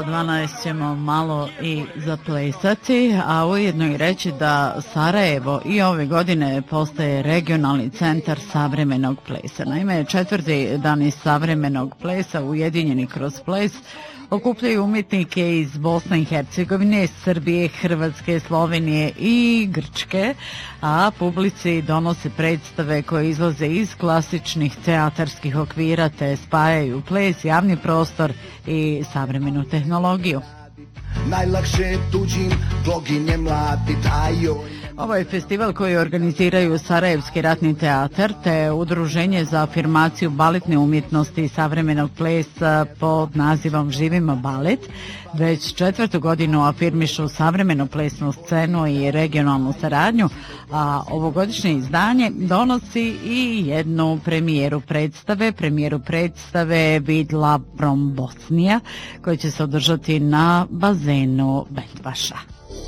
12 ćemo malo i zaplesati, a ujedno i reći da Sarajevo i ove godine postaje regionalni centar savremenog plesa. Naime, 4. dan iz savremenog plesa, ujedinjeni kroz ples, okupljaju umjetnike iz Bosne i Hercegovine, Srbije, Hrvatske, Slovenije i Grčke, a publici donose predstave koje izlaze iz klasičnih teatarskih okvira te spajaju ples, javni prostor i savremenu tehnologiju. Najlakše tuđim bloginjem mladi daju. Ovo je festival koji organiziraju Sarajevski ratni teatar te Udruženje za afirmaciju baletne umjetnosti i savremenog plesa pod nazivom Živimo balet. Već 4. godinu afirmišu savremenu plesnu scenu i regionalnu saradnju, a ovogodišnje izdanje donosi i jednu premijeru predstave Vidla Brom Bosnija, koja će se održati na bazenu Bendvaša.